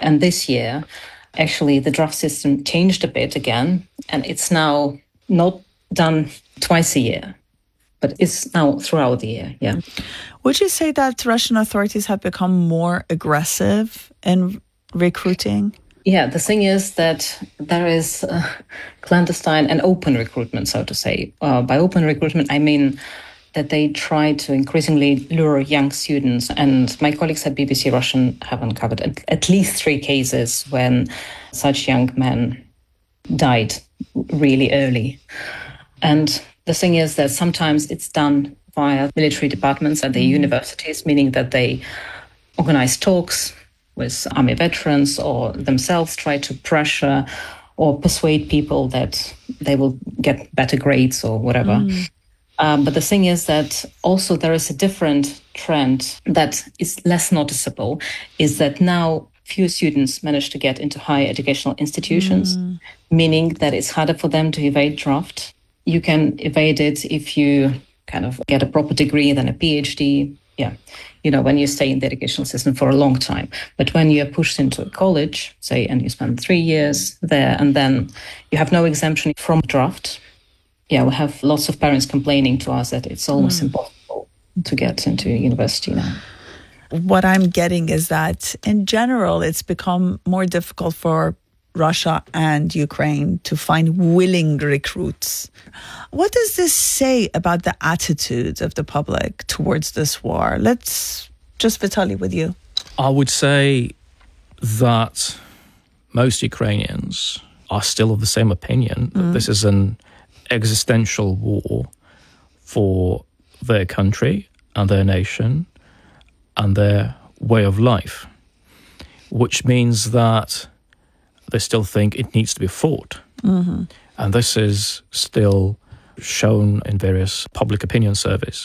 And this year, actually, the draft system changed a bit again, and it's now not done twice a year, but it's now throughout the year, yeah. Would you say that Russian authorities have become more aggressive in recruiting? Yeah, the thing is that there is clandestine and open recruitment, so to say. By open recruitment, I mean that they try to increasingly lure young students. And my colleagues at BBC Russian have uncovered at least 3 cases when such young men died really early. And the thing is that sometimes it's done via military departments at the universities, meaning that they organize talks with army veterans or themselves try to pressure or persuade people that they will get better grades or whatever. But the thing is that also there is a different trend that is less noticeable, is that now few students manage to get into higher educational institutions, meaning that it's harder for them to evade draft. You can evade it if you kind of get a proper degree, then a PhD, when you stay in the educational system for a long time. But when you're pushed into a college, say, and you spend 3 years there, and then you have no exemption from draft, we have lots of parents complaining to us that it's almost impossible to get into university now. What I'm getting is that in general, it's become more difficult for Russia and Ukraine to find willing recruits. What does this say about the attitude of the public towards this war? Let's just, Vitaly, with you. I would say that most Ukrainians are still of the same opinion that this is an existential war for their country and their nation and their way of life, which means that they still think it needs to be fought. And this is still shown in various public opinion surveys.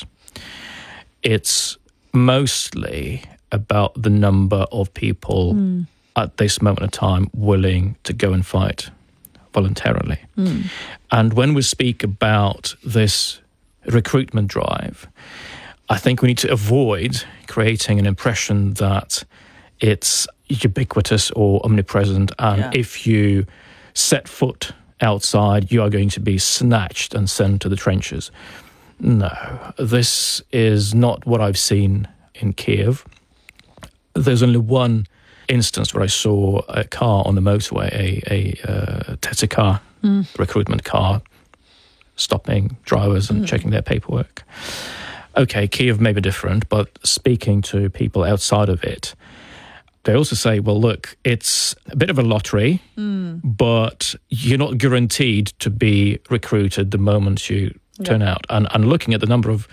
It's mostly about the number of people at this moment in time willing to go and fight voluntarily. And when we speak about this recruitment drive, I think we need to avoid creating an impression that it's ubiquitous or omnipresent, and if you set foot outside, you are going to be snatched and sent to the trenches. No, this is not what I've seen in Kiev. There's only one instance where I saw a car on the motorway, a TTK recruitment car, stopping drivers and checking their paperwork. Okay, Kiev may be different, but speaking to people outside of it, they also say, well, look, it's a bit of a lottery, but you're not guaranteed to be recruited the moment you turn out. And looking at the number of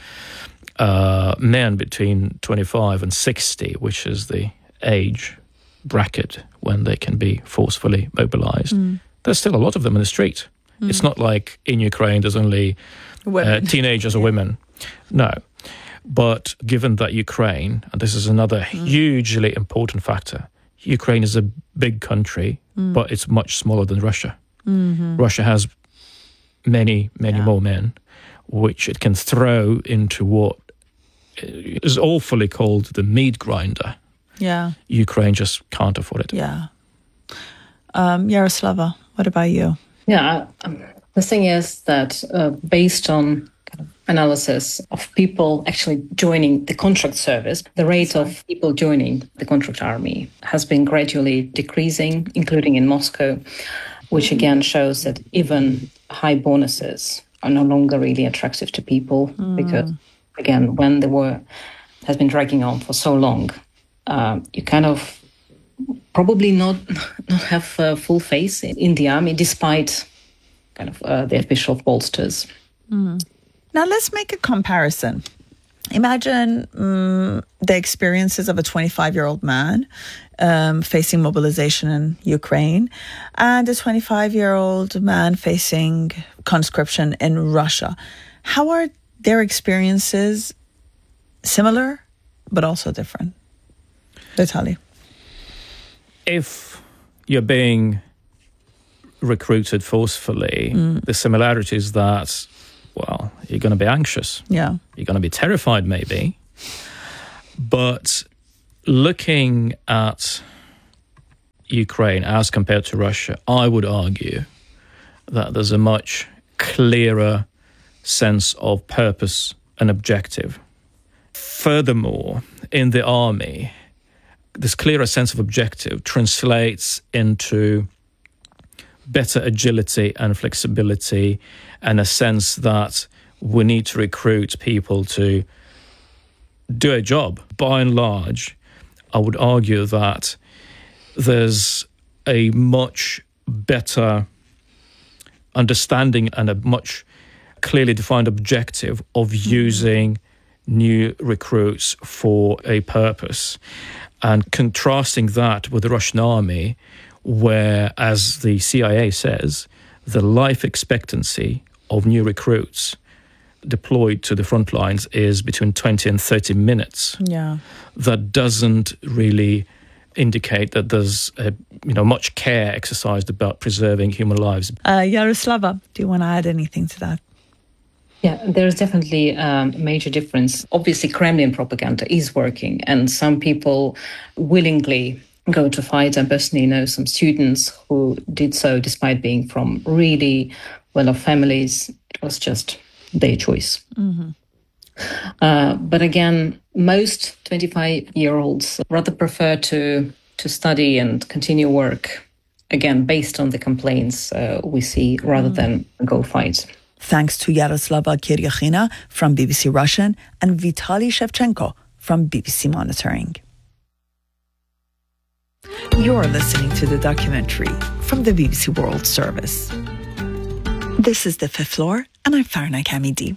men between 25 and 60, which is the age bracket when they can be forcefully mobilized, there's still a lot of them in the street. It's not like in Ukraine there's only teenagers or women. No. But given that Ukraine, and this is another hugely important factor, Ukraine is a big country, but it's much smaller than Russia. Russia has many more men, which it can throw into what is awfully called the meat grinder. Ukraine just can't afford it. Yaroslava, what about you? The thing is that based on analysis of people actually joining the contract service, the rate of people joining the contract army has been gradually decreasing, including in Moscow, which again shows that even high bonuses are no longer really attractive to people because, again, when the war has been dragging on for so long, you kind of probably not have full faith in the army, despite kind of the official pollsters. Now let's make a comparison. Imagine the experiences of a 25-year-old man facing mobilization in Ukraine and a 25-year-old man facing conscription in Russia. How are their experiences similar but also different? Vitaly. If you're being recruited forcefully, the similarity is that, well, you're going to be anxious. You're going to be terrified, maybe. But looking at Ukraine as compared to Russia, I would argue that there's a much clearer sense of purpose and objective. Furthermore, in the army, this clearer sense of objective translates into better agility and flexibility, and a sense that we need to recruit people to do a job. By and large, I would argue that there's a much better understanding and a much clearly defined objective of using new recruits for a purpose. And contrasting that with the Russian army, where, as the CIA says, the life expectancy of new recruits deployed to the front lines is between 20 and 30 minutes. Yeah. That doesn't really indicate that there's much care exercised about preserving human lives. Yaroslava, do you want to add anything to that? Yeah, there's definitely a major difference. Obviously, Kremlin propaganda is working, and some people willingly go to fight. I personally know some students who did so despite being from really well-off families. It was just their choice. Mm-hmm. But again, most 25-year-olds rather prefer to study and continue work, again, based on the complaints we see, rather than go fight. Thanks to Yaroslava Kiryakhina from BBC Russian and Vitaly Shevchenko from BBC Monitoring. You're listening to the documentary from the BBC World Service. This is The Fifth Floor, and I'm Farna Kamidi.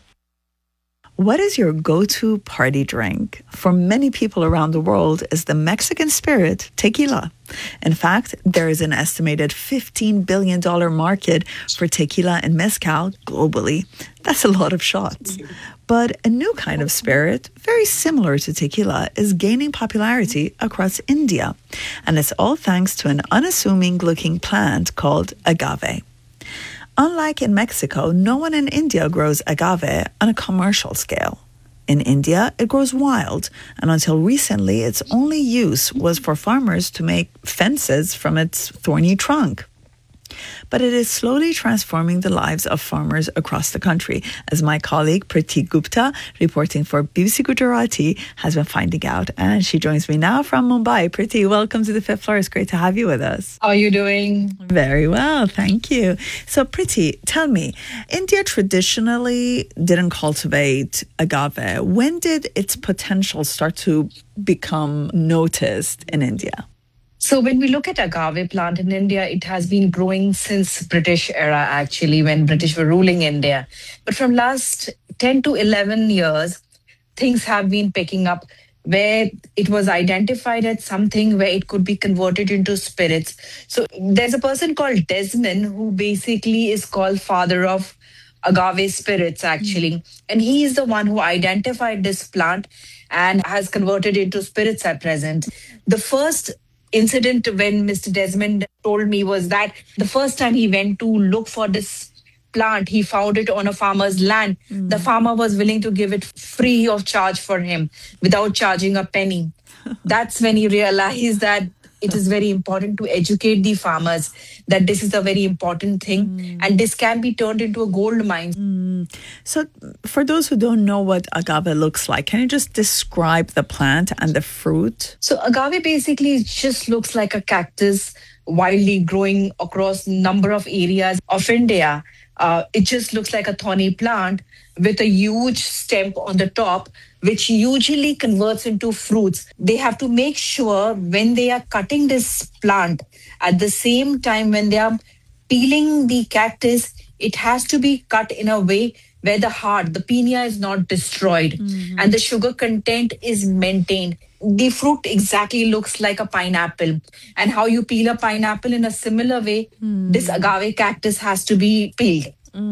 What is your go-to party drink? For many people around the world is the Mexican spirit, tequila. In fact, there is an estimated $15 billion market for tequila and mezcal globally. That's a lot of shots. But a new kind of spirit, very similar to tequila, is gaining popularity across India. And it's all thanks to an unassuming-looking plant called agave. Unlike in Mexico, no one in India grows agave on a commercial scale. In India, it grows wild, and until recently, its only use was for farmers to make fences from its thorny trunk. But it is slowly transforming the lives of farmers across the country, as my colleague Priti Gupta, reporting for BBC Gujarati, has been finding out. And she joins me now from Mumbai. Priti, welcome to The Fifth Floor. It's great to have you with us. How are you doing? Very well, thank you. So Priti, tell me, India traditionally didn't cultivate agave. When did its potential start to become noticed in India? So when we look at agave plant in India, it has been growing since British era, actually, when British were ruling India. But from last 10 to 11 years, things have been picking up where it was identified as something where it could be converted into spirits. So there's a person called Desmond who basically is called father of agave spirits, actually. And he is the one who identified this plant and has converted it into spirits at present. The first incident when Mr. Desmond told me was that the first time he went to look for this plant, he found it on a farmer's land. The farmer was willing to give it free of charge for him without charging a penny. That's when he realized that it is very important to educate the farmers that this is a very important thing and this can be turned into a gold mine. So for those who don't know what agave looks like, can you just describe the plant and the fruit? So agave basically just looks like a cactus widely growing across a number of areas of India. It just looks like a thorny plant with a huge stem on the top, which usually converts into fruits. They have to make sure when they are cutting this plant, at the same time when they are peeling the cactus, it has to be cut in a way where the heart, the pineal is not destroyed and the sugar content is maintained. The fruit exactly looks like a pineapple. And how you peel a pineapple in a similar way, this agave cactus has to be peeled.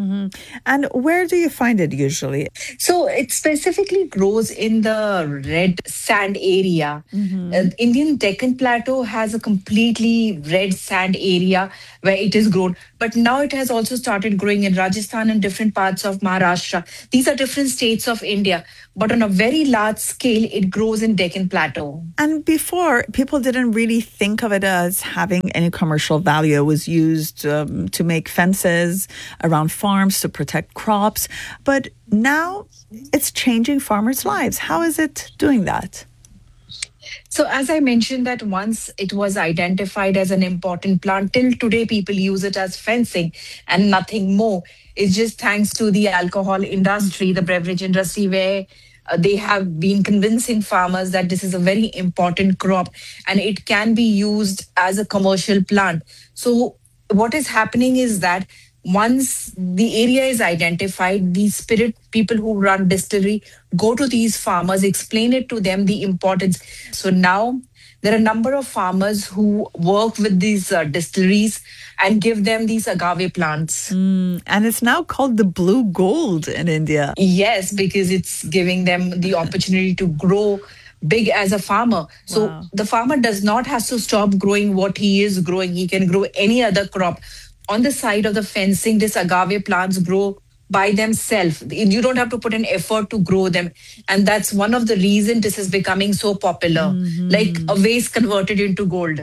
And where do you find it usually? So it specifically grows in the red sand area. Indian Deccan Plateau has a completely red sand area where it is grown. But now it has also started growing in Rajasthan and different parts of Maharashtra. These are different states of India. but on a very large scale, it grows in Deccan Plateau. And before, people didn't really think of it as having any commercial value. It was used to make fences around farms to protect crops. But now it's changing farmers' lives. How is it doing that? So, as I mentioned, that once it was identified as an important plant, till today people use it as fencing and nothing more. It's just thanks to the alcohol industry, the beverage industry, where they have been convincing farmers that this is a very important crop and it can be used as a commercial plant. So, what is happening is that once the area is identified, the spirit people who run distillery go to these farmers, explain it to them the importance. So now there are a number of farmers who work with these distilleries and give them these agave plants. And it's now called the blue gold in India. Yes, because it's giving them the opportunity to grow big as a farmer. So Wow. the farmer does not have to stop growing what he is growing. He can grow any other crop. On the side of the fencing, these agave plants grow by themselves. You don't have to put an effort to grow them. And that's one of the reasons this is becoming so popular, like a vase converted into gold.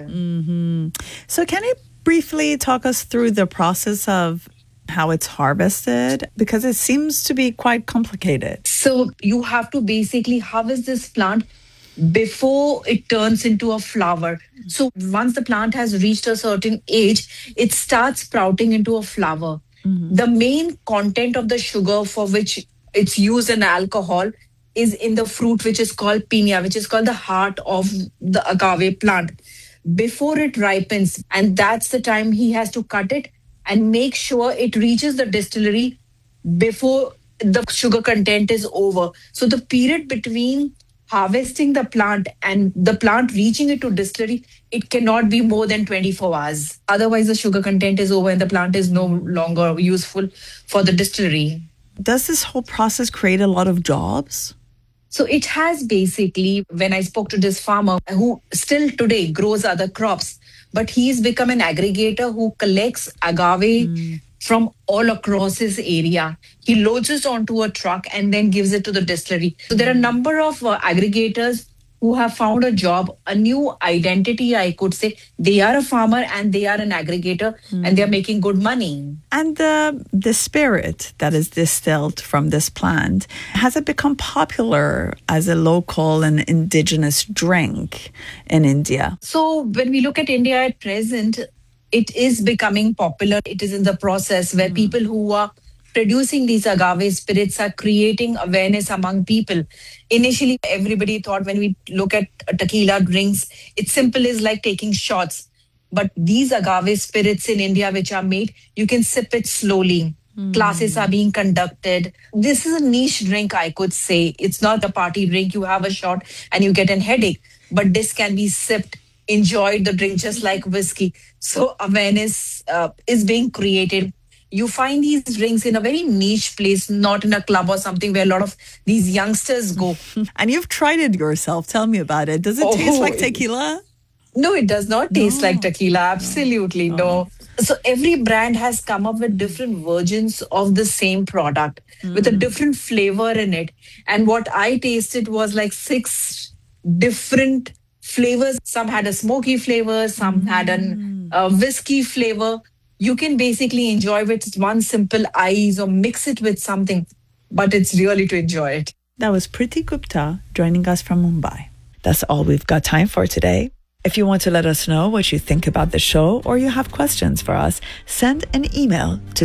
So can you briefly talk us through the process of how it's harvested? Because it seems to be quite complicated. So you have to basically harvest this plant before it turns into a flower. So once the plant has reached a certain age, it starts sprouting into a flower. The main content of the sugar for which it's used in alcohol is in the fruit, which is called piña, which is called the heart of the agave plant. Before it ripens, and that's the time he has to cut it and make sure it reaches the distillery before the sugar content is over. So the period between harvesting the plant and the plant reaching it to distillery, it cannot be more than 24 hours. Otherwise, the sugar content is over and the plant is no longer useful for the distillery. Does this whole process create a lot of jobs? So it has basically, when I spoke to this farmer who still today grows other crops, but he's become an aggregator who collects agave from all across his area. He loads it onto a truck and then gives it to the distillery. So there are a number of aggregators who have found a job, a new identity, I could say. They are a farmer and they are an aggregator and they are making good money. And the spirit that is distilled from this plant, has it become popular as a local and indigenous drink in India? So when we look at India at present, it is becoming popular. It is in the process where people who are producing these agave spirits are creating awareness among people. Initially, everybody thought when we look at tequila drinks, it's simple as like taking shots. But these agave spirits in India, which are made, you can sip it slowly. Classes are being conducted. This is a niche drink, I could say. It's not a party drink. You have a shot and you get a headache. But this can be sipped, enjoyed the drink just like whiskey. So awareness is being created. You find these drinks in a very niche place, not in a club or something where a lot of these youngsters go. And you've tried it yourself. Tell me about it. Does it taste like tequila? No, it does not taste like tequila. Absolutely no. So every brand has come up with different versions of the same product with a different flavor in it. And what I tasted was like 6 different flavors. Some had a smoky flavor, some had a whiskey flavor. You can basically enjoy with one simple ice or mix it with something, but it's really to enjoy it. That was Priti Gupta joining us from Mumbai. That's all we've got time for today. If you want to let us know what you think about the show or you have questions for us, send an email to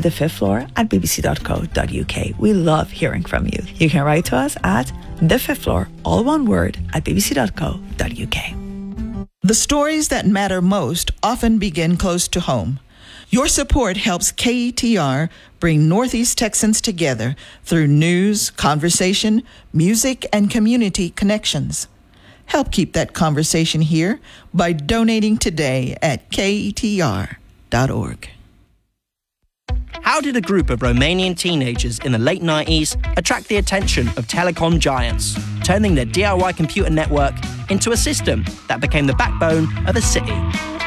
thefifthfloor@bbc.co.uk. We love hearing from you. You can write to us at thefifthfloor, all one word, @bbc.co.uk. The stories that matter most often begin close to home. Your support helps KETR bring Northeast Texans together through news, conversation, music, and community connections. Help keep that conversation here by donating today at KETR.org. How did a group of Romanian teenagers in the late 90s attract the attention of telecom giants, turning their DIY computer network into a system that became the backbone of a city?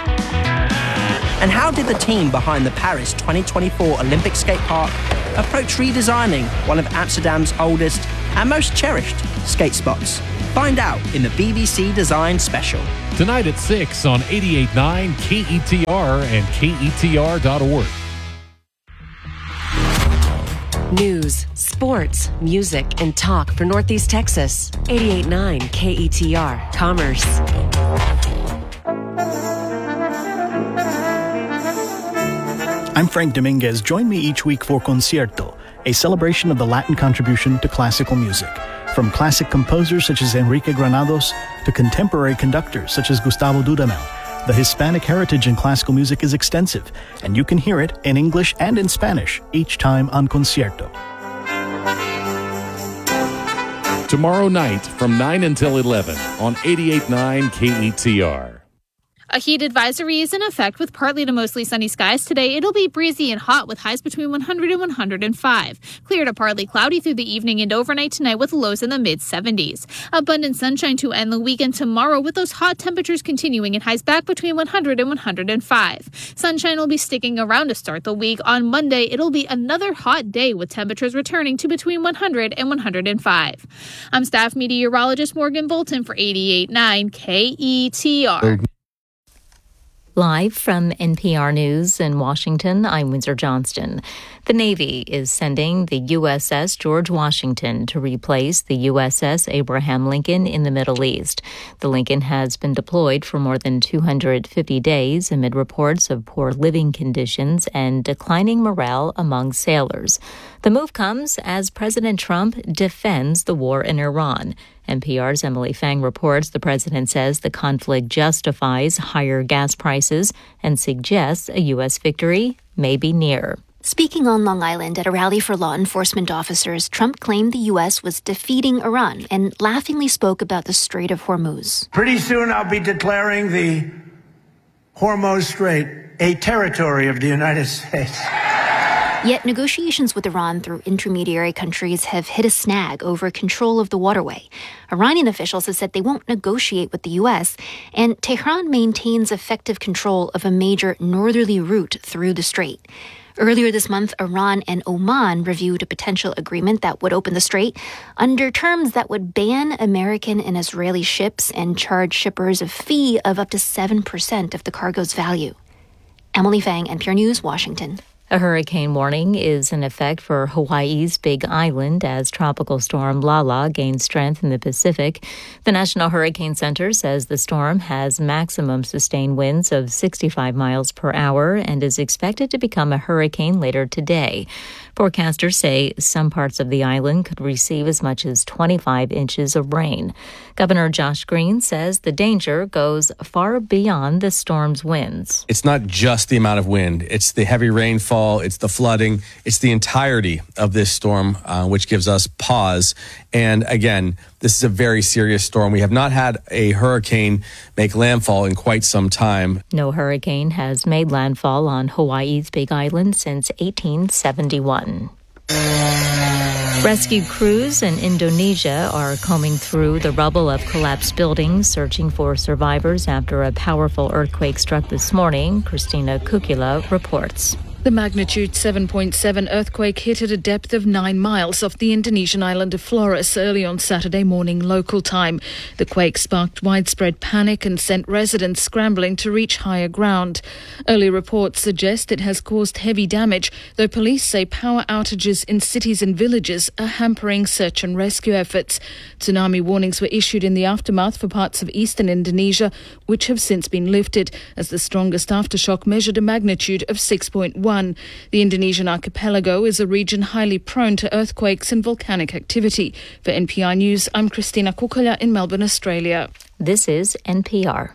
And how did the team behind the Paris 2024 Olympic skate park approach redesigning one of Amsterdam's oldest and most cherished skate spots. Find out in the BBC Design Special. Tonight at 6 on 88.9 KETR and KETR.org. News, sports, music, and talk for Northeast Texas. 88.9 KETR, Commerce. I'm Frank Dominguez. Join me each week for Concierto, a celebration of the Latin contribution to classical music. From classic composers such as Enrique Granados to contemporary conductors such as Gustavo Dudamel, the Hispanic heritage in classical music is extensive, and you can hear it in English and in Spanish each time on Concierto. Tomorrow night from 9 until 11 on 88.9 KETR. A heat advisory is in effect with partly to mostly sunny skies today. It'll be breezy and hot with highs between 100 and 105. Clear to partly cloudy through the evening and overnight tonight with lows in the mid-70s. Abundant sunshine to end the weekend tomorrow with those hot temperatures continuing and highs back between 100 and 105. Sunshine will be sticking around to start the week. On Monday, it'll be another hot day with temperatures returning to between 100 and 105. I'm staff meteorologist Morgan Bolton for 88.9 KETR. Live from NPR News in Washington, I'm Windsor Johnston. The Navy is sending the USS George Washington to replace the USS Abraham Lincoln in the Middle East. The Lincoln has been deployed for more than 250 days amid reports of poor living conditions and declining morale among sailors. The move comes as President Trump defends the war in Iran. NPR's Emily Fang reports the president says the conflict justifies higher gas prices and suggests a U.S. victory may be near. Speaking on Long Island at a rally for law enforcement officers, Trump claimed the U.S. was defeating Iran and laughingly spoke about the Strait of Hormuz. Pretty soon I'll be declaring the Hormuz Strait a territory of the United States. Yet negotiations with Iran through intermediary countries have hit a snag over control of the waterway. Iranian officials have said they won't negotiate with the U.S., and Tehran maintains effective control of a major northerly route through the strait. Earlier this month, Iran and Oman reviewed a potential agreement that would open the strait under terms that would ban American and Israeli ships and charge shippers a fee of up to 7% of the cargo's value. Emily Fang, NPR News, Washington. A hurricane warning is in effect for Hawaii's Big Island as Tropical Storm Lala gains strength in the Pacific. The National Hurricane Center says the storm has maximum sustained winds of 65 miles per hour and is expected to become a hurricane later today. Forecasters say some parts of the island could receive as much as 25 inches of rain. Governor Josh Green says the danger goes far beyond the storm's winds. It's not just the amount of wind. It's the heavy rainfall. It's the flooding. It's the entirety of this storm, which gives us pause. And again, this is a very serious storm. We have not had a hurricane make landfall in quite some time. No hurricane has made landfall on Hawaii's Big Island since 1871. Rescue crews in Indonesia are combing through the rubble of collapsed buildings, searching for survivors after a powerful earthquake struck this morning. Christina Kukula reports. The magnitude 7.7 earthquake hit at a depth of 9 miles off the Indonesian island of Flores early on Saturday morning local time. The quake sparked widespread panic and sent residents scrambling to reach higher ground. Early reports suggest it has caused heavy damage, though police say power outages in cities and villages are hampering search and rescue efforts. Tsunami warnings were issued in the aftermath for parts of eastern Indonesia, which have since been lifted, as the strongest aftershock measured a magnitude of 6.1. The Indonesian archipelago is a region highly prone to earthquakes and volcanic activity. For NPR News, I'm Christina Kukala in Melbourne, Australia. This is NPR.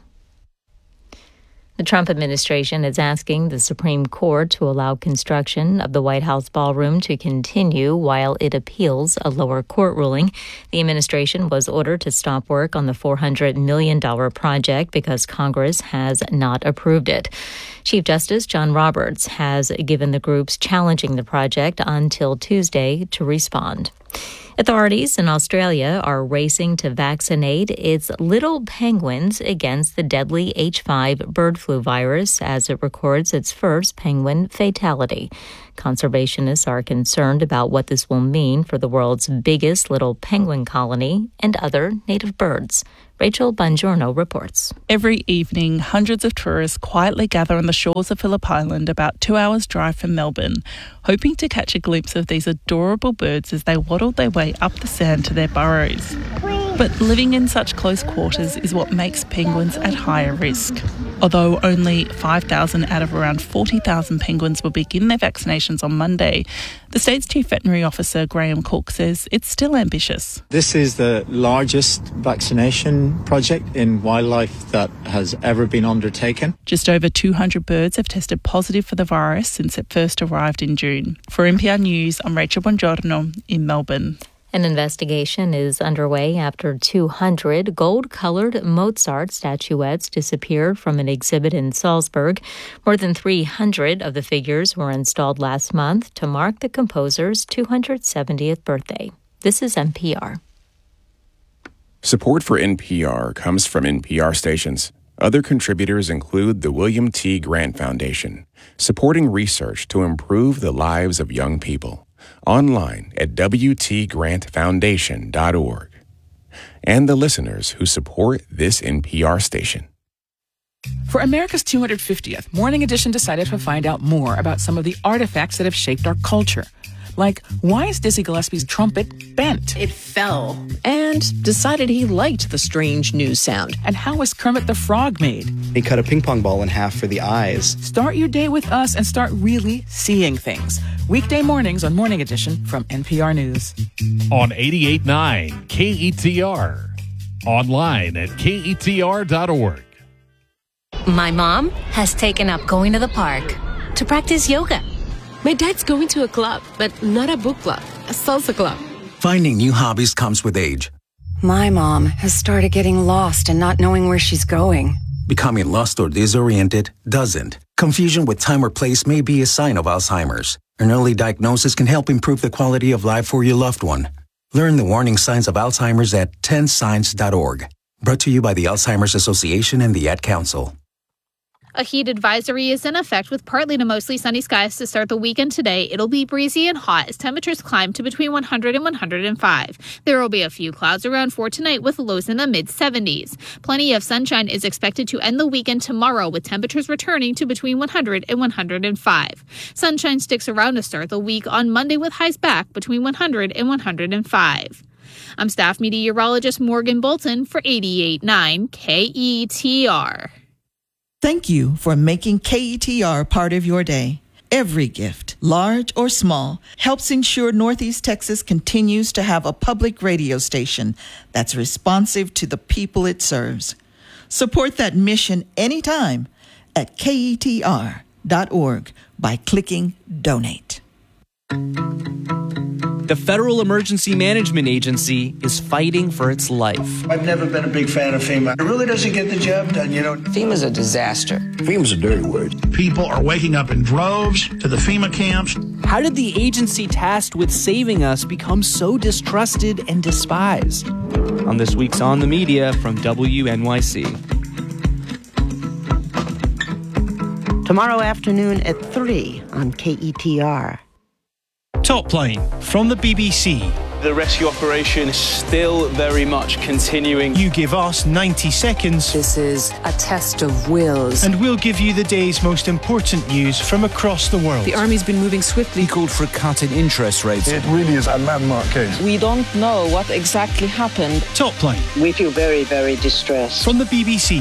The Trump administration is asking the Supreme Court to allow construction of the White House ballroom to continue while it appeals a lower court ruling. The administration was ordered to stop work on the $400 million project because Congress has not approved it. Chief Justice John Roberts has given the groups challenging the project until Tuesday to respond. Authorities in Australia are racing to vaccinate its little penguins against the deadly H5 bird flu virus as it records its first penguin fatality. Conservationists are concerned about what this will mean for the world's biggest little penguin colony and other native birds. Rachel Bongiorno reports. Every evening, hundreds of tourists quietly gather on the shores of Phillip Island, about 2 hours' drive from Melbourne, hoping to catch a glimpse of these adorable birds as they waddle their way up the sand to their burrows. But living in such close quarters is what makes penguins at higher risk. Although only 5,000 out of around 40,000 penguins will begin their vaccinations on Monday, the state's Chief Veterinary Officer Graham Cook says it's still ambitious. This is the largest vaccination project in wildlife that has ever been undertaken. Just over 200 birds have tested positive for the virus since it first arrived in June. For NPR News, I'm Rachel Bongiorno in Melbourne. An investigation is underway after 200 gold-colored Mozart statuettes disappeared from an exhibit in Salzburg. More than 300 of the figures were installed last month to mark the composer's 270th birthday. This is NPR. Support for NPR comes from NPR stations. Other contributors include the William T. Grant Foundation, supporting research to improve the lives of young people. Online at wtgrantfoundation.org. And the listeners who support this NPR station. For America's 250th, Morning Edition decided to find out more about some of the artifacts that have shaped our culture. Like, why is Dizzy Gillespie's trumpet bent? It fell. And decided he liked the strange news sound. And how was Kermit the Frog made? He cut a ping pong ball in half for the eyes. Start your day with us and start really seeing things. Weekday mornings on Morning Edition from NPR News. On 88.9 KETR. Online at KETR.org. My mom has taken up going to the park to practice yoga. My dad's going to a club, but not a book club, a salsa club. Finding new hobbies comes with age. My mom has started getting lost and not knowing where she's going. Becoming lost or disoriented doesn't. Confusion with time or place may be a sign of Alzheimer's. An early diagnosis can help improve the quality of life for your loved one. Learn the warning signs of Alzheimer's at 10signs.org. Brought to you by the Alzheimer's Association and the Ad Council. A heat advisory is in effect with partly to mostly sunny skies to start the weekend today. It'll be breezy and hot as temperatures climb to between 100 and 105. There will be a few clouds around for tonight with lows in the mid-70s. Plenty of sunshine is expected to end the weekend tomorrow with temperatures returning to between 100 and 105. Sunshine sticks around to start the week on Monday with highs back between 100 and 105. I'm staff meteorologist Morgan Bolton for 88.9 KETR. Thank you for making KETR part of your day. Every gift, large or small, helps ensure Northeast Texas continues to have a public radio station that's responsive to the people it serves. Support that mission anytime at KETR.org by clicking Donate. The Federal Emergency Management Agency is fighting for its life. I've never been a big fan of FEMA. It really doesn't get the job done, you know. FEMA's a disaster. FEMA's a dirty word. People are waking up in droves to the FEMA camps. How did the agency tasked with saving us become so distrusted and despised? On this week's On the Media from WNYC. Tomorrow afternoon at 3 on KETR. Top Plane from the BBC. The rescue operation is still very much continuing. You give us 90 seconds. This is a test of wills. And we'll give you the day's most important news from across the world. The Army's been moving swiftly. He called for a cut in interest rates. It really is a landmark case. We don't know what exactly happened. Top Plane. We feel very, very distressed. From the BBC.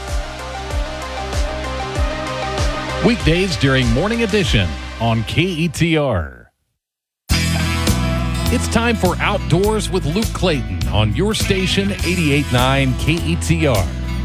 Weekdays during Morning Edition on KETR. It's time for Outdoors with Luke Clayton on your station 88.9 KETR.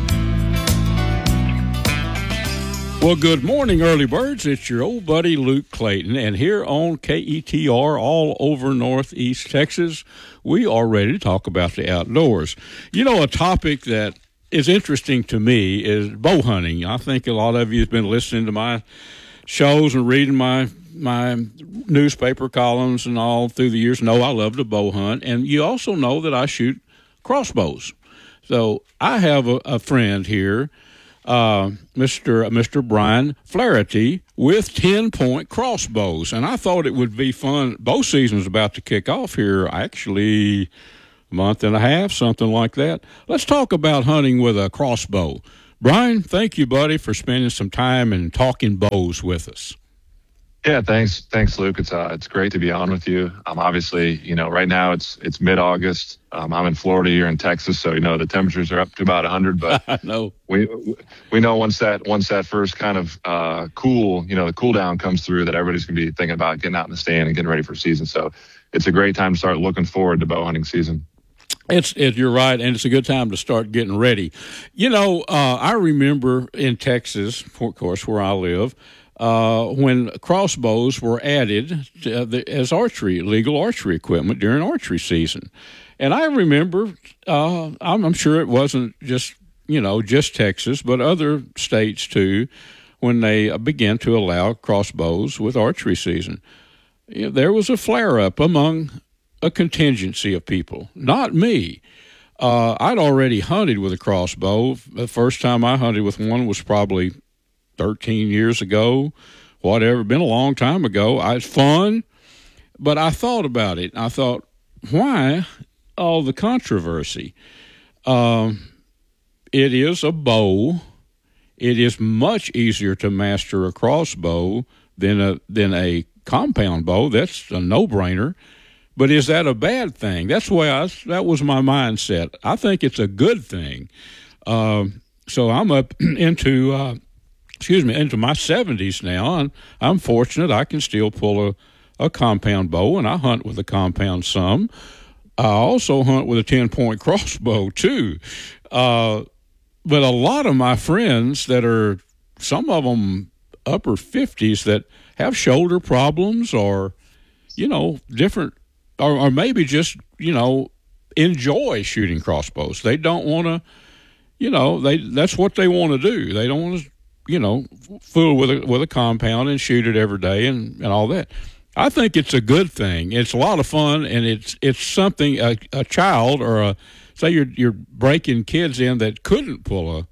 Well, good morning, early birds. It's your old buddy Luke Clayton, and here on KETR all over Northeast Texas, we are ready to talk about the outdoors. You know, a topic that is interesting to me is bow hunting. I think a lot of you have been listening to my shows and reading my newspaper columns and all through the years know I love to bow hunt. And you also know that I shoot crossbows. So I have a friend here, Mr. Brian Flaherty, with 10-point crossbows. And I thought it would be fun. Bow season's about to kick off here, actually a month and a half, something like that. Let's talk about hunting with a crossbow. Brian, thank you, buddy, for spending some time and talking bows with us. Yeah, thanks, Luke. It's great to be on with you. Obviously, right now it's mid-August. I'm in Florida, you're in Texas, so the temperatures are up to about 100. But I know we know once that first kind of the cool down comes through, that everybody's gonna be thinking about getting out in the stand and getting ready for season. So it's a great time to start looking forward to bow hunting season. You're right, and it's a good time to start getting ready. I remember in Texas, of course, where I live, when crossbows were added as legal archery equipment during archery season. And I remember, I'm sure it wasn't just Texas, but other states too, when they began to allow crossbows with archery season. There was a flare-up among a contingency of people, not me. I'd already hunted with a crossbow. The first time I hunted with one was probably 13 years ago, whatever, been a long time ago. It's fun, but I thought about it. I thought, why all the controversy? It is a bow. It is much easier to master a crossbow than a compound bow. That's a no-brainer. But is that a bad thing? That's the way that was my mindset. I think it's a good thing. So I'm up into my 70s now, and I'm fortunate I can still pull a compound bow, and I hunt with a compound some. I also hunt with a 10-point crossbow too. But a lot of my friends that are, some of them upper 50s, that have shoulder problems or, different, or maybe just, enjoy shooting crossbows. They don't want to, that's what they want to do. They don't want to, fool with a compound and shoot it every day and all that. I think it's a good thing. It's a lot of fun, and it's something a child or say you're breaking kids in that couldn't pull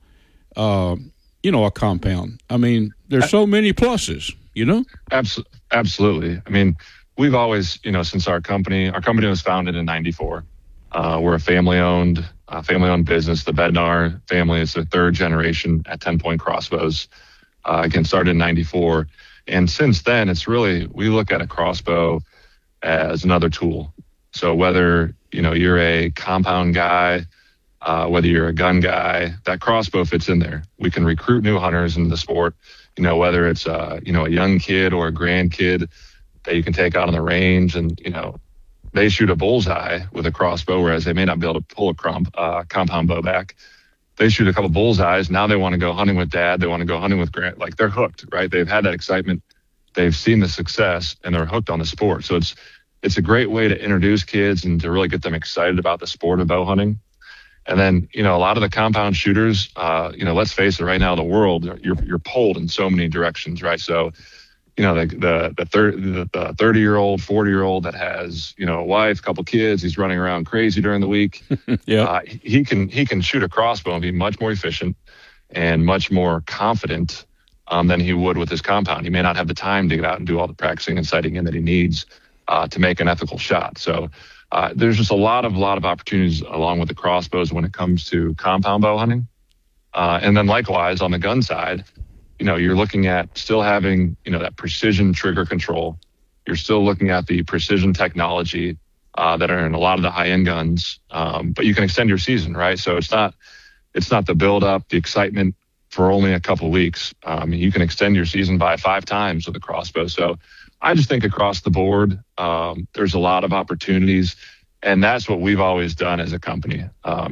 a compound. I mean, there's so many pluses, Absolutely. I mean, we've always, since our company was founded in '94. We're a family-owned business. The Bednar family is the third generation at 10-point crossbows. Again, started in '94. And since then, it's really, we look at a crossbow as another tool. So whether, you're a compound guy, whether you're a gun guy, that crossbow fits in there. We can recruit new hunters into the sport, whether it's, a young kid or a grandkid that you can take out on the range and, they shoot a bullseye with a crossbow, whereas they may not be able to pull a compound bow back. They shoot a couple bullseyes. Now they want to go hunting with dad. They want to go hunting with grand. Like, they're hooked, right? They've had that excitement. They've seen the success, and they're hooked on the sport. So it's a great way to introduce kids and to really get them excited about the sport of bow hunting. And then, a lot of the compound shooters, let's face it, right now, the world, you're pulled in so many directions, right? So, the 30-year-old, 40-year-old that has, a wife, couple kids, he's running around crazy during the week. Yeah. He can shoot a crossbow and be much more efficient and much more confident than he would with his compound. He may not have the time to get out and do all the practicing and sighting in that he needs to make an ethical shot. So there's just a lot of opportunities along with the crossbows when it comes to compound bow hunting. And then likewise on the gun side, you're looking at still having, that precision trigger control. You're still looking at the precision technology that are in a lot of the high-end guns, but you can extend your season, right? So it's not the build-up, the excitement for only a couple of weeks. You can extend your season by 5 times with a crossbow. So I just think across the board, there's a lot of opportunities, and that's what we've always done as a company.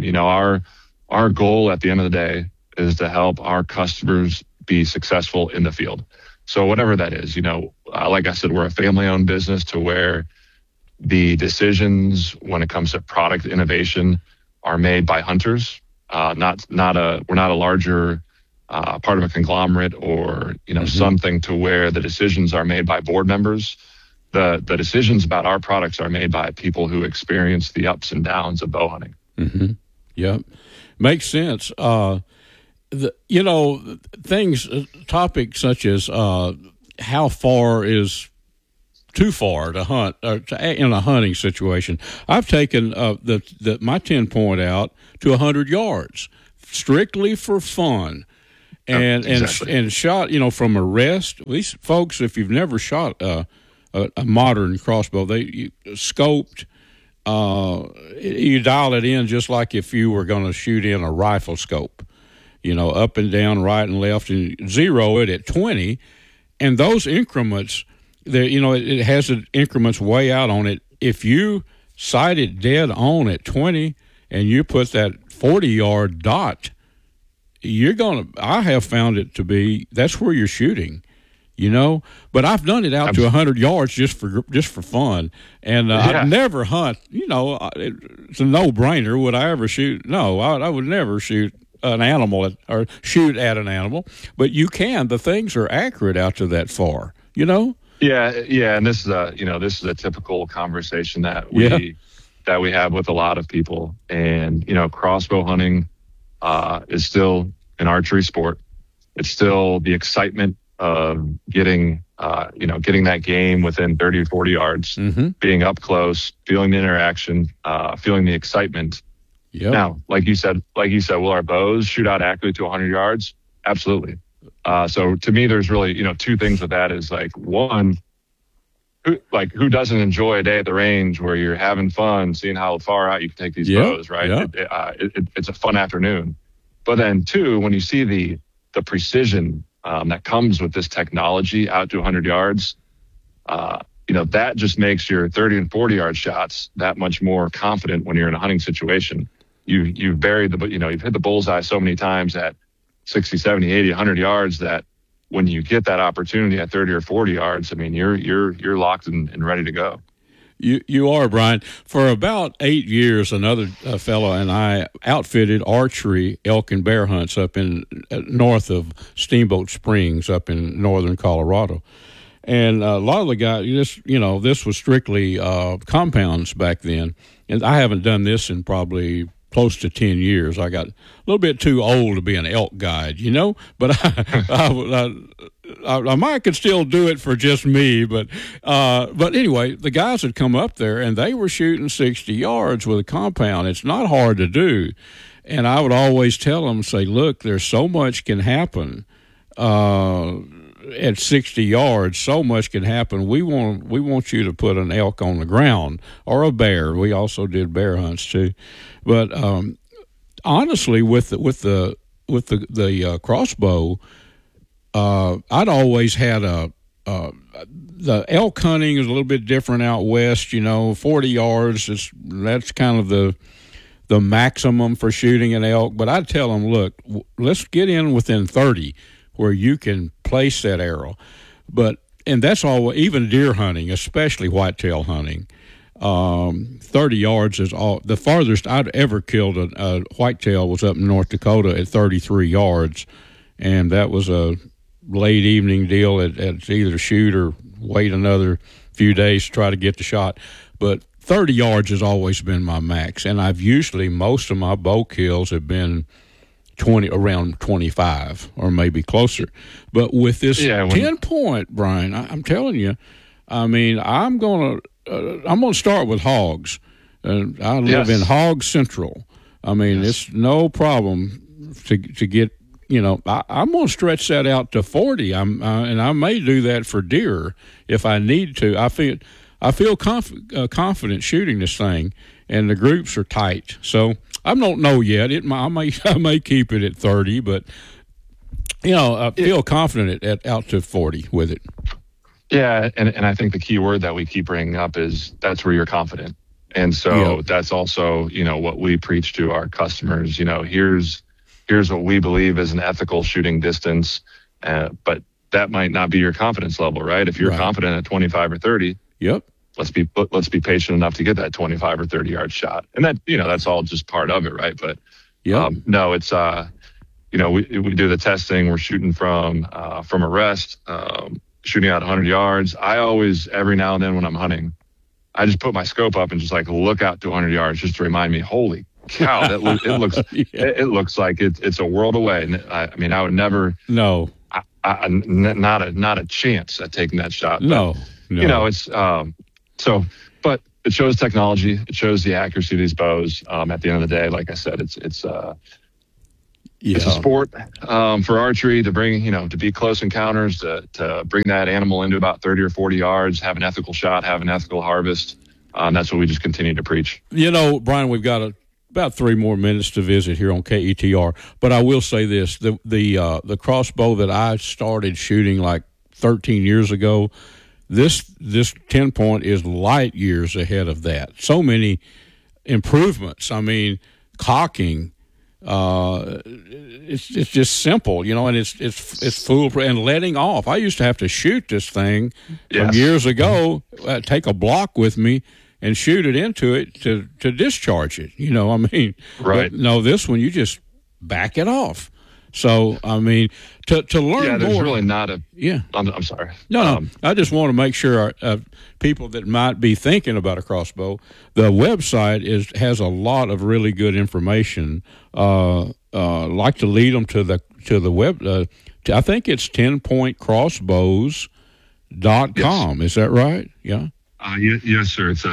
Our goal at the end of the day is to help our customers be successful in the field. So whatever that is, like I said, we're a family-owned business to where the decisions when it comes to product innovation are made by hunters. we're not a larger part of a conglomerate or something to where the decisions are made by board members. The decisions about our products are made by people who experience the ups and downs of bow hunting. Mm-hmm. Yep, makes sense. Topics such as how far is too far to hunt in a hunting situation. I've taken my 10-point out to 100 yards strictly for fun, and shot from a rest. These folks, if you've never shot a modern crossbow, you scoped. You dial it in just like if you were going to shoot in a rifle scope, up and down, right and left, and zero it at 20. And those increments, it has the increments way out on it. If you sight it dead on at 20 and you put that 40-yard dot, I have found it to be, that's where you're shooting. But I've done it out to 100 yards just for fun, and I've never hunt. It's a no-brainer. Would I ever shoot? No, I would never shoot an animal or shoot at an animal. But you can. The things are accurate out to that far. Yeah, and this is a typical conversation that we have with a lot of people, and crossbow hunting is still an archery sport. It's still the excitement of getting that game within 30 or 40 yards, being up close, feeling the interaction, feeling the excitement. Yep. Now, like you said, will our bows shoot out accurately to 100 yards? Absolutely. So to me, there's really, two things with that is like, one, who doesn't enjoy a day at the range where you're having fun, seeing how far out you can take these bows, right? Yep. It's a fun afternoon. But then two, when you see the precision that comes with this technology out to 100 yards, that just makes your 30 and 40 yard shots that much more confident when you're in a hunting situation. You've buried you've hit the bullseye so many times at 60, 70, 80, 100 yards that when you get that opportunity at 30 or 40 yards, I mean, you're locked and ready to go. You are, Brian. For about 8 years, another fellow and I outfitted archery elk and bear hunts up in north of Steamboat Springs up in northern Colorado. And a lot of the guys, this was strictly compounds back then. And I haven't done this in probably close to 10 years. I got a little bit too old to be an elk guide, but I might could still do it for just me. But anyway, the guys had come up there and they were shooting 60 yards with a compound. It's not hard to do. And I would always tell them, say, look, there's so much can happen at 60 yards. So much can happen. We want you to put an elk on the ground or a bear. We also did bear hunts too. But honestly, with the crossbow, I'd always had the elk hunting is a little bit different out west. 40 yards that's kind of the maximum for shooting an elk. But I'd tell them, look, let's get in within 30 where you can place that arrow. And that's all. Even deer hunting, especially whitetail hunting. 30 yards is all. The farthest I'd ever killed a whitetail was up in North Dakota at 33 yards, and that was a late evening deal. At either shoot or wait another few days to try to get the shot. But 30 yards has always been my max, and most of my bow kills have been around 25 or maybe closer. But with this 10-point, Brian, I'm telling you, I mean, I'm gonna start with hogs. I live in Hog Central. I mean, it's no problem to get. I'm going to stretch that out to 40. And I may do that for deer if I need to. I feel confident shooting this thing, and the groups are tight. So I don't know yet. I may keep it at 30, but I feel confident at out to 40 with it. Yeah, and I think the key word that we keep bringing up is that's where you're confident. And so that's also, what we preach to our customers. Here's what we believe is an ethical shooting distance, but that might not be your confidence level, right? If you're confident at 25 or 30, let's be patient enough to get that 25 or 30 yard shot. And that, that's all just part of it, right? But Yeah. No, it's we do the testing. We're shooting from a rest, shooting out 100 yards. I always, every now and then when I'm hunting, I just put my scope up and just like look out to 100 yards just to remind me, holy cow, it looks like it's a world away. And I would never. No. Not a chance at taking that shot. But, no. It's but it shows technology. It shows the accuracy of these bows. At the end of the day, like I said, it's a sport for archery to bring, to be close encounters, to bring that animal into about 30 or 40 yards, have an ethical shot, have an ethical harvest. That's what we just continue to preach. Brian, we've got about 3 more minutes to visit here on KETR, but I will say this: the crossbow that I started shooting like 13 years ago, this 10-point is light years ahead of that. So many improvements. I mean, cocking. It's just simple, and it's foolproof, and letting off. I used to have to shoot this thing from years ago. Take a block with me and shoot it into it to discharge it. Right. But no, this one you just back it off. So to learn more. Yeah, there's really not a. Yeah, I'm sorry. No. I just want to make sure people that might be thinking about a crossbow, the website has a lot of really good information. Like to lead them to the web. I think it's 10pointcrossbows.com. Is that right? Yeah. Yes, sir. It's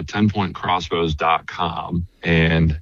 10pointcrossbows.com. And,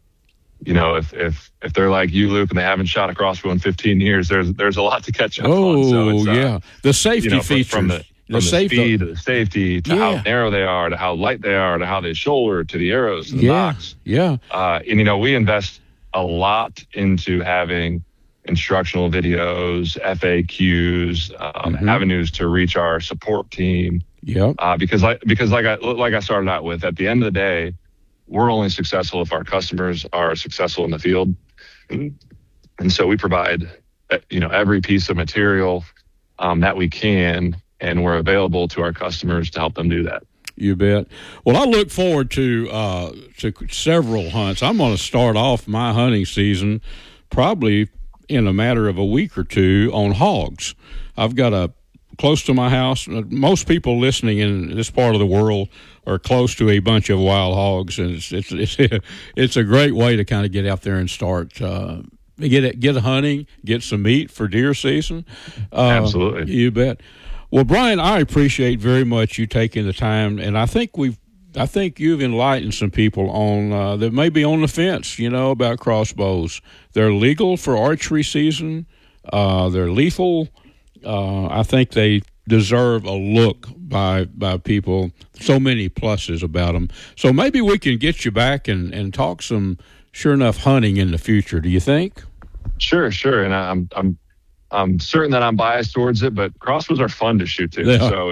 if they're like you, Luke, and they haven't shot a crossbow in 15 years, there's a lot to catch up on. So it's, the safety features. From the speed to the safety to how narrow they are, to how light they are, to how they shoulder, to the arrows and the nocks. Yeah. And, we invest a lot into having instructional videos, FAQs, avenues to reach our support team. Yeah. Because like I started out with, at the end of the day, we're only successful if our customers are successful in the field. And so we provide, every piece of material that we can, and we're available to our customers to help them do that. You bet. Well, I look forward to several hunts. I'm going to start off my hunting season probably in a matter of a week or two on hogs. I've got close to my house. Most people listening in this part of the world are close to a bunch of wild hogs, and it's a great way to kind of get out there and start get hunting, get some meat for deer season. Absolutely, you bet. Well, Brian, I appreciate very much you taking the time, and I think you've enlightened some people on that may be on the fence, about crossbows. They're legal for archery season. They're lethal. I think they deserve a look by people. So many pluses about them. So maybe we can get you back and talk some sure enough hunting in the future. Do you think? Sure. And I'm certain that I'm biased towards it, but crossbows are fun to shoot too. So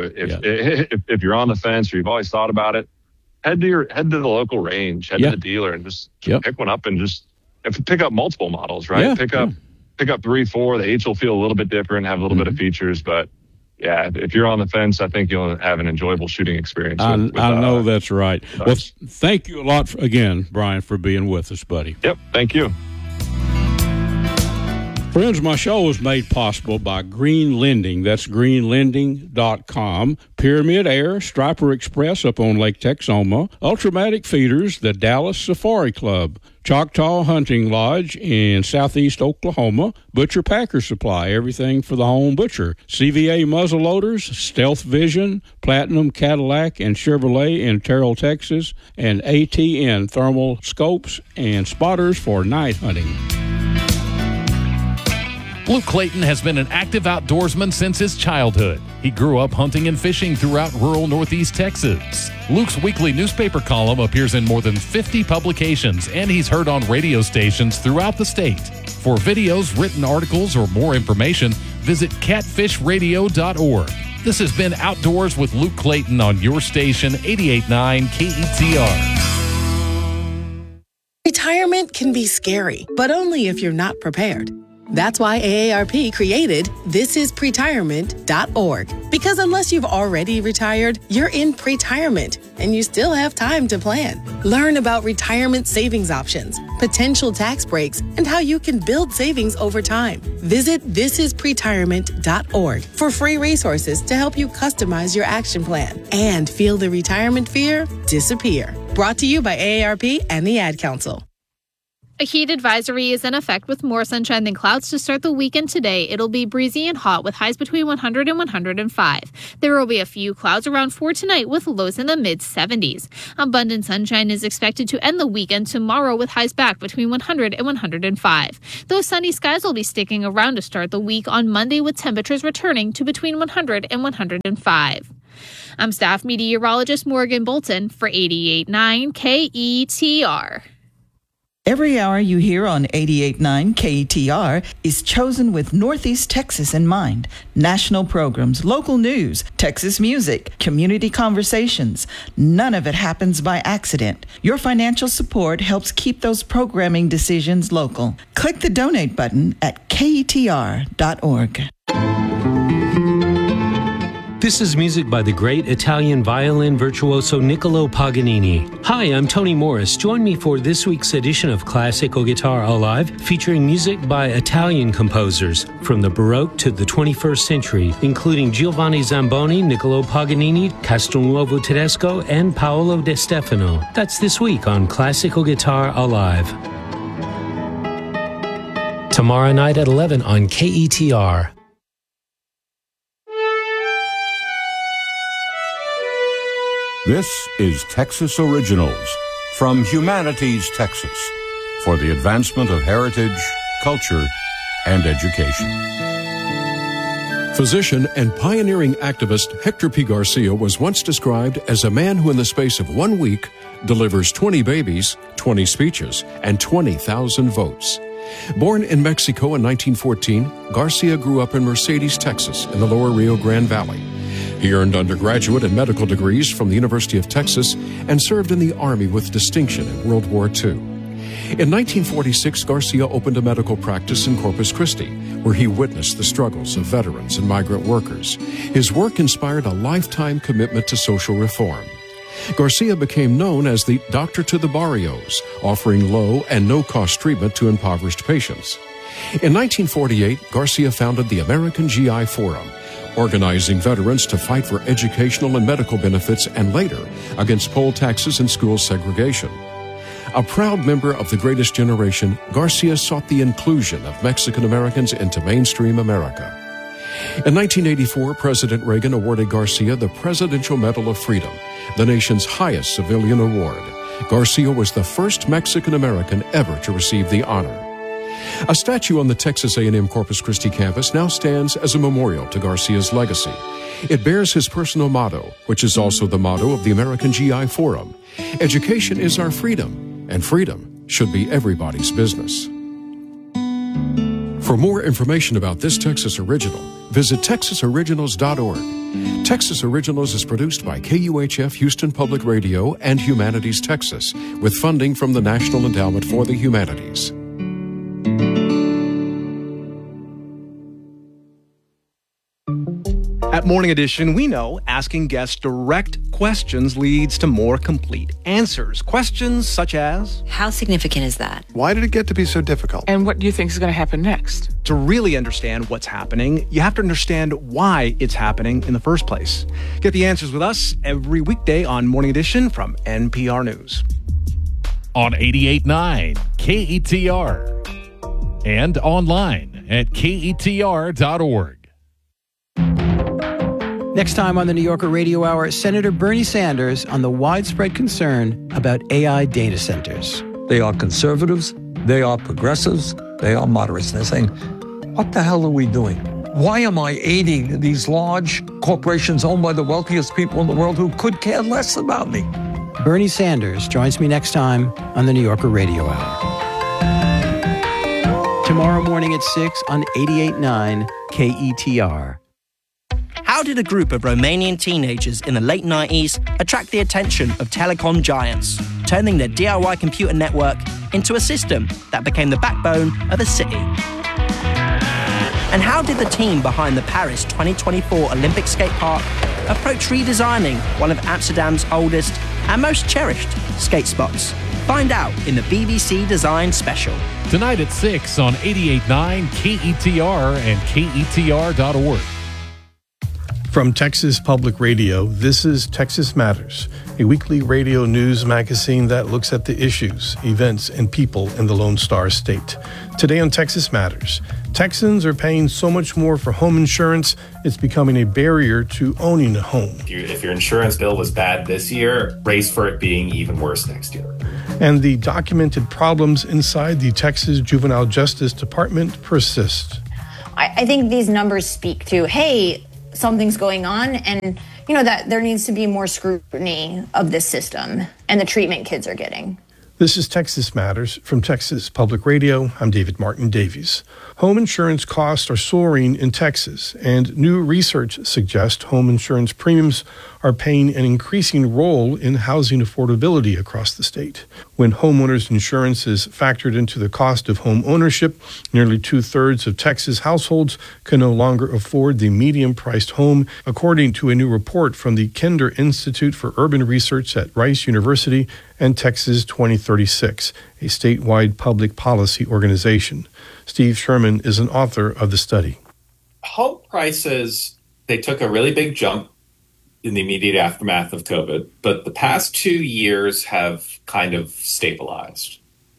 if you're on the fence or you've always thought about it, head to the local range, head to the dealer, and just pick one up and just pick up multiple models, right? Yeah. Pick up 3, 4. The H will feel a little bit different, have a little bit of features, but yeah, if you're on the fence, I think you'll have an enjoyable shooting experience. I know that's right. Well, thank you a lot again, Brian, for being with us, buddy. Yep, thank you. Friends, my show is made possible by Green Lending. That's greenlending.com. Pyramid Air, Striper Express up on Lake Texoma, Ultramatic Feeders, the Dallas Safari Club, Choctaw Hunting Lodge in southeast Oklahoma, Butcher Packer Supply, everything for the home butcher, CVA Muzzleloaders, Stealth Vision, Platinum Cadillac and Chevrolet in Terrell, Texas, and ATN Thermal Scopes and Spotters for night hunting. Luke Clayton has been an active outdoorsman since his childhood. He grew up hunting and fishing throughout rural Northeast Texas. Luke's weekly newspaper column appears in more than 50 publications, and he's heard on radio stations throughout the state. For videos, written articles, or more information, visit catfishradio.org. This has been Outdoors with Luke Clayton on your station, 88.9 KETR. Retirement can be scary, but only if you're not prepared. That's why AARP created thisispretirement.org. Because unless you've already retired, you're in pretirement, and you still have time to plan. Learn about retirement savings options, potential tax breaks, and how you can build savings over time. Visit thisispretirement.org for free resources to help you customize your action plan and feel the retirement fear disappear. Brought to you by AARP and the Ad Council. A heat advisory is in effect with more sunshine than clouds to start the weekend today. It'll be breezy and hot with highs between 100 and 105. There will be a few clouds around 4 tonight with lows in the mid-70s. Abundant sunshine is expected to end the weekend tomorrow with highs back between 100 and 105. Those sunny skies will be sticking around to start the week on Monday with temperatures returning to between 100 and 105. I'm staff meteorologist Morgan Bolton for 88.9 KETR. Every hour you hear on 88.9 KETR is chosen with Northeast Texas in mind. National programs, local news, Texas music, community conversations. None of it happens by accident. Your financial support helps keep those programming decisions local. Click the donate button at KETR.org. This is music by the great Italian violin virtuoso Niccolo Paganini. Hi, I'm Tony Morris. Join me for this week's edition of Classical Guitar Alive, featuring music by Italian composers from the Baroque to the 21st century, including Giovanni Zamboni, Niccolo Paganini, Castelnuovo Tedesco, and Paolo De Stefano. That's this week on Classical Guitar Alive. Tomorrow night at 11 on KETR. This is Texas Originals from Humanities Texas for the advancement of heritage, culture, and education. Physician and pioneering activist Hector P. Garcia was once described as a man who in the space of 1 week delivers 20 babies, 20 speeches, and 20,000 votes. Born in Mexico in 1914, Garcia grew up in Mercedes, Texas, in the lower Rio Grande Valley. He earned undergraduate and medical degrees from the University of Texas and served in the Army with distinction in World War II. In 1946, Garcia opened a medical practice in Corpus Christi, where he witnessed the struggles of veterans and migrant workers. His work inspired a lifetime commitment to social reform. Garcia became known as the Doctor to the Barrios, offering low and no-cost treatment to impoverished patients. In 1948, Garcia founded the American GI Forum, organizing veterans to fight for educational and medical benefits and later against poll taxes and school segregation. A proud member of the Greatest Generation, Garcia sought the inclusion of Mexican Americans into mainstream America. In 1984, President Reagan awarded Garcia the Presidential Medal of Freedom, the nation's highest civilian award. Garcia was the first Mexican American ever to receive the honor. A statue on the Texas A&M Corpus Christi campus now stands as a memorial to Garcia's legacy. It bears his personal motto, which is also the motto of the American GI Forum. Education is our freedom, and freedom should be everybody's business. For more information about this Texas Original, visit texasoriginals.org. Texas Originals is produced by KUHF Houston Public Radio and Humanities Texas, with funding from the National Endowment for the Humanities. At Morning Edition, we know asking guests direct questions leads to more complete answers. Questions such as, how significant is that? Why did it get to be so difficult? And what do you think is going to happen next? To really understand what's happening, you have to understand why it's happening in the first place. Get the answers with us every weekday on Morning Edition from NPR News. On 88.9 KETR and online at KETR.org. Next time on the New Yorker Radio Hour, Senator Bernie Sanders on the widespread concern about AI data centers. They are conservatives, they are progressives, they are moderates. They're saying, what the hell are we doing? Why am I aiding these large corporations owned by the wealthiest people in the world who could care less about me? Bernie Sanders joins me next time on the New Yorker Radio Hour. Tomorrow morning at 6 on 88.9 KETR. How did a group of Romanian teenagers in the late 90s attract the attention of telecom giants, turning their DIY computer network into a system that became the backbone of a city? And how did the team behind the Paris 2024 Olympic skate park approach redesigning one of Amsterdam's oldest and most cherished skate spots. Find out in the BBC Design Special. Tonight at 6 on 88.9 KETR and KETR.org. From Texas Public Radio, this is Texas Matters, a weekly radio news magazine that looks at the issues, events, and people in the Lone Star State. Today on Texas Matters, Texans are paying so much more for home insurance, it's becoming a barrier to owning a home. If your insurance bill was bad this year, brace for it being even worse next year. And the documented problems inside the Texas Juvenile Justice Department persist. I think these numbers speak to, hey, something's going on, and that there needs to be more scrutiny of this system and the treatment kids are getting. This is Texas Matters from Texas Public Radio. I'm David Martin Davies. Home insurance costs are soaring in Texas, and new research suggests home insurance premiums are playing an increasing role in housing affordability across the state. When homeowners insurance is factored into the cost of home ownership, nearly 2/3 of Texas households can no longer afford the medium-priced home, according to a new report from the Kinder Institute for Urban Research at Rice University and Texas 2036, a statewide public policy organization. Steve Sherman is an author of the study. Home prices, they took a really big jump in the immediate aftermath of COVID, but the past 2 years have kind of stabilized.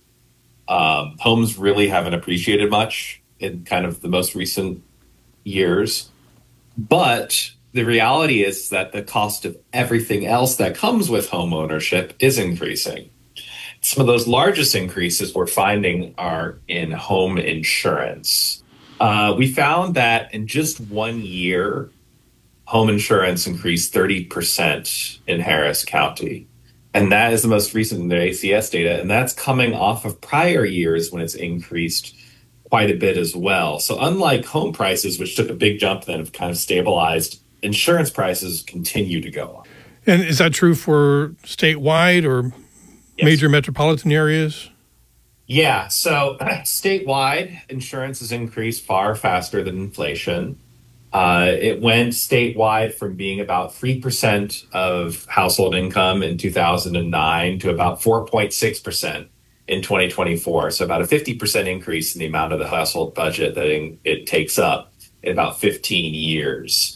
Homes really haven't appreciated much in kind of the most recent years, but the reality is that the cost of everything else that comes with home ownership is increasing. Some of those largest increases we're finding are in home insurance. We found that in just 1 year, home insurance increased 30% in Harris County. And that is the most recent in the ACS data. And that's coming off of prior years when it's increased quite a bit as well. So unlike home prices, which took a big jump then have kind of stabilized, insurance prices continue to go up. And is that true for statewide or major metropolitan areas? Yeah. So statewide, insurance has increased far faster than inflation. It went statewide from being about 3% of household income in 2009 to about 4.6% in 2024. So about a 50% increase in the amount of the household budget that it takes up in about 15 years.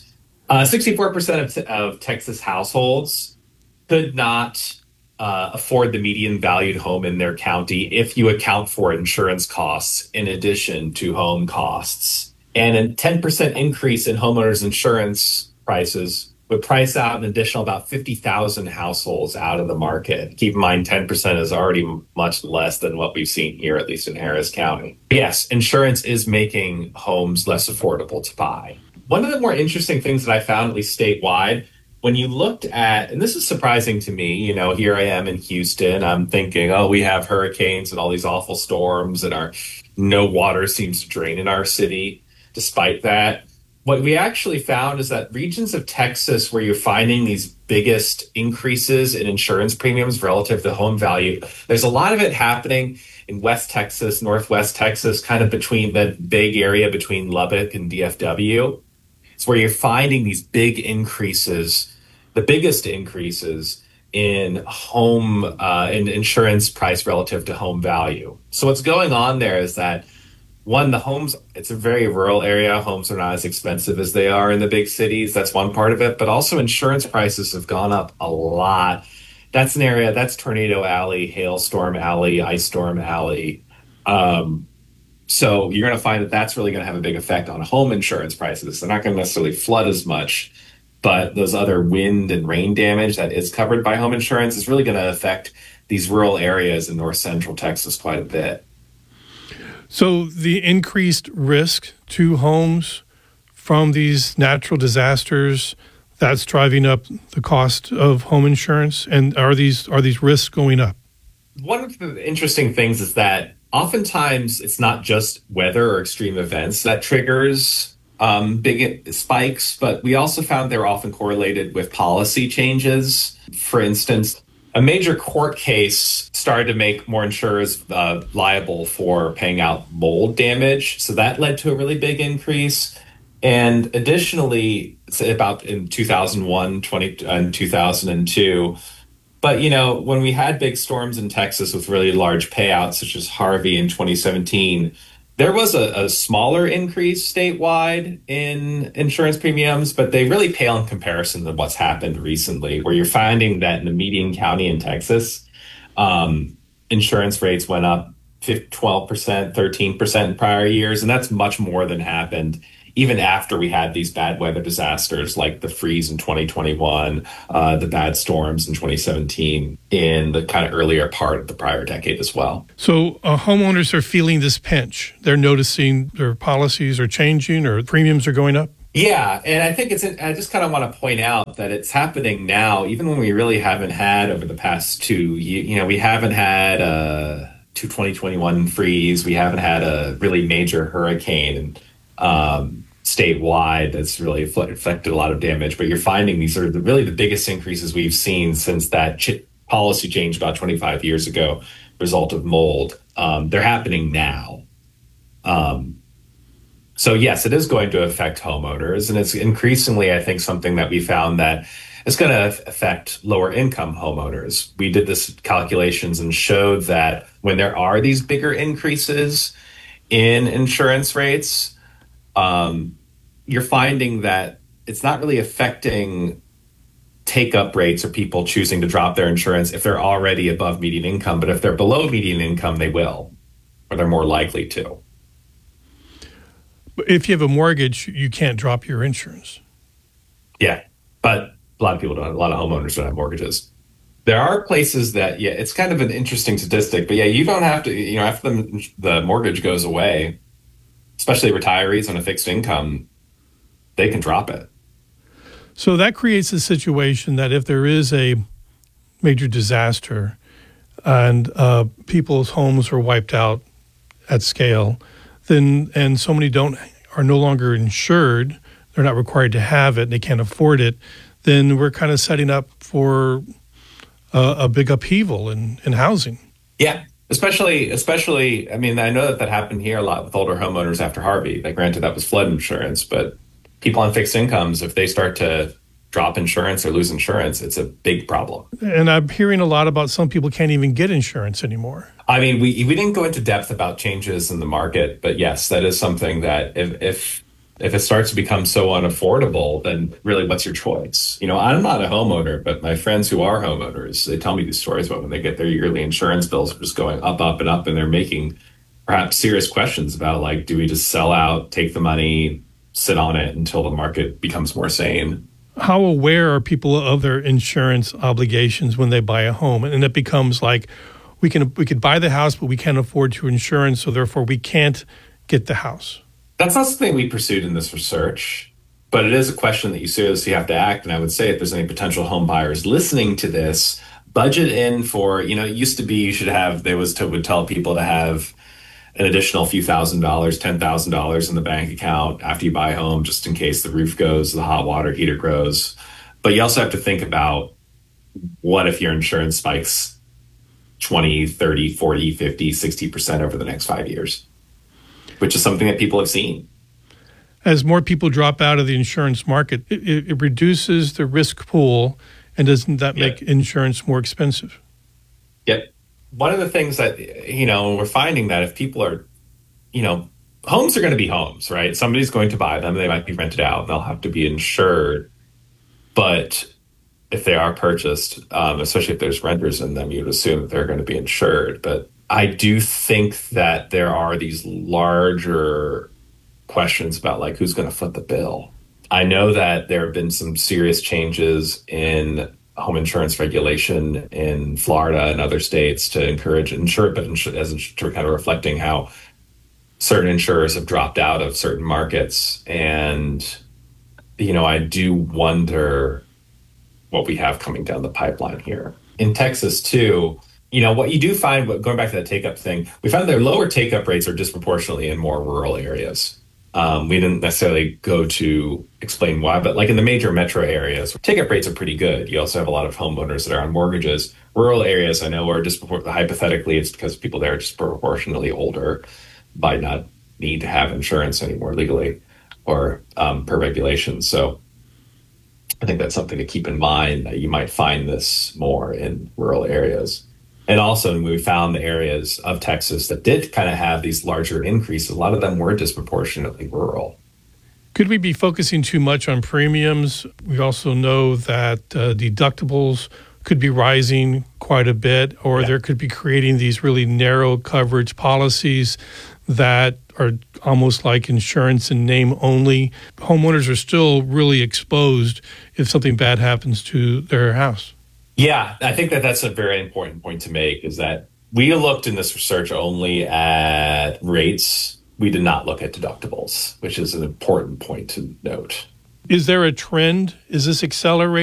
64% of Texas households could not afford the median valued home in their county if you account for insurance costs in addition to home costs. And a 10% increase in homeowners insurance prices would price out an additional about 50,000 households out of the market. Keep in mind, 10% is already much less than what we've seen here, at least in Harris County. Yes, insurance is making homes less affordable to buy. One of the more interesting things that I found, at least statewide, when you looked at, and this is surprising to me, here I am in Houston, I'm thinking, we have hurricanes and all these awful storms and no water seems to drain in our city. Despite that, what we actually found is that regions of Texas where you're finding these biggest increases in insurance premiums relative to home value, there's a lot of it happening in West Texas, Northwest Texas, kind of between the big area between Lubbock and DFW. It's where you're finding these big increases, the biggest increases in home in insurance price relative to home value. So what's going on there is that one, the homes, it's a very rural area. Homes are not as expensive as they are in the big cities. That's one part of it. But also insurance prices have gone up a lot. That's an area, that's Tornado Alley, Hailstorm Alley, Ice Storm Alley. So you're going to find that that's really going to have a big effect on home insurance prices. They're not going to necessarily flood as much, but those other wind and rain damage that is covered by home insurance is really going to affect these rural areas in north central Texas quite a bit. So the increased risk to homes from these natural disasters, that's driving up the cost of home insurance. And are these risks going up? One of the interesting things is that oftentimes it's not just weather or extreme events that triggers big spikes, but we also found they're often correlated with policy changes. For instance, a major court case started to make more insurers liable for paying out mold damage. So that led to a really big increase. And additionally, it's about in 2001, and 2002, But, when we had big storms in Texas with really large payouts, such as Harvey in 2017, there was a smaller increase statewide in insurance premiums, but they really pale in comparison to what's happened recently, where you're finding that in the median county in Texas, insurance rates went up 12%, 13% in prior years. And that's much more than happened even after we had these bad weather disasters like the freeze in 2021, the bad storms in 2017, in the kind of earlier part of the prior decade as well. So homeowners are feeling this pinch. They're noticing their policies are changing or premiums are going up? Yeah, and I think I just kind of want to point out that it's happening now, even when we really haven't had over the past 2 years, we haven't had a 2021 freeze. We haven't had a really major hurricane statewide that's really affected a lot of damage. But you're finding these are really the biggest increases we've seen since that policy change about 25 years ago, result of mold. They're happening now. So yes, it is going to affect homeowners, and it's increasingly, I think, something that we found that it's going to affect lower income homeowners. We did this calculations and showed that when there are these bigger increases in insurance rates, you're finding that it's not really affecting take-up rates or people choosing to drop their insurance if they're already above median income. But if they're below median income, they will, or they're more likely to. If you have a mortgage, you can't drop your insurance. Yeah, but a lot of people don't. A lot of homeowners don't have mortgages. There are places that, it's kind of an interesting statistic, but you don't have to, after the mortgage goes away, especially retirees on a fixed income, they can drop it. So that creates a situation that if there is a major disaster and people's homes are wiped out at scale, and so many are no longer insured, they're not required to have it, they can't afford it, then we're kind of setting up for a big upheaval in housing. Yeah. Especially, I mean, I know that happened here a lot with older homeowners after Harvey. Like, granted, that was flood insurance, but people on fixed incomes, if they start to drop insurance or lose insurance, it's a big problem. And I'm hearing a lot about some people can't even get insurance anymore. I mean, we didn't go into depth about changes in the market, but yes, that is something that if it starts to become so unaffordable, then really what's your choice? I'm not a homeowner, but my friends who are homeowners, they tell me these stories about when they get their yearly insurance bills are just going up, up, and up, and they're making perhaps serious questions about, like, do we just sell out, take the money, sit on it until the market becomes more sane? How aware are people of their insurance obligations when they buy a home? And it becomes like, we could buy the house, but we can't afford to insurance, so therefore we can't get the house. That's not something we pursued in this research, but it is a question that you seriously have to act. And I would say if there's any potential home buyers listening to this, budget in for, it used to be you should have, would tell people to have an additional few $1,000s, $10,000 in the bank account after you buy a home, just in case the roof goes, the hot water heater grows. But you also have to think about, what if your insurance spikes 20, 30, 40, 50, 60% over the next 5 years? Which is something that people have seen. As more people drop out of the insurance market, it reduces the risk pool, and doesn't that make insurance more expensive? Yep. One of the things that, we're finding that if people are, homes are going to be homes, right? Somebody's going to buy them. They might be rented out, and they'll have to be insured. But if they are purchased, especially if there's renters in them, you'd assume that they're going to be insured. But I do think that there are these larger questions about, like, who's going to foot the bill. I know that there have been some serious changes in home insurance regulation in Florida and other states to encourage as kind of reflecting how certain insurers have dropped out of certain markets. And, I do wonder what we have coming down the pipeline here. In Texas, too, what you do find, going back to that take-up thing, we found their lower take-up rates are disproportionately in more rural areas. We didn't necessarily go to explain why, but like in the major metro areas, take-up rates are pretty good. You also have a lot of homeowners that are on mortgages. Rural areas, I know, are hypothetically, it's because people there are disproportionately older, might not need to have insurance anymore legally or per regulation. So I think that's something to keep in mind, that you might find this more in rural areas. And also, when we found the areas of Texas that did kind of have these larger increases, a lot of them were disproportionately rural. Could we be focusing too much on premiums? We also know that deductibles could be rising quite a bit, or there could be creating these really narrow coverage policies that are almost like insurance in name only. Homeowners are still really exposed if something bad happens to their house. Yeah, I think that that's a very important point to make, is that we looked in this research only at rates. We did not look at deductibles, which is an important point to note. Is there a trend? Is this accelerating?